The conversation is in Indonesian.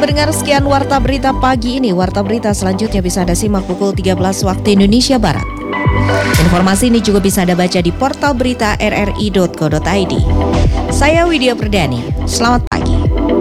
pendengar, sekian Warta Berita pagi ini. Warta Berita selanjutnya bisa Anda simak pukul 13 waktu Indonesia Barat. Informasi ini juga bisa Anda baca di portal berita rri.co.id. Saya Widya Perdani, selamat pagi.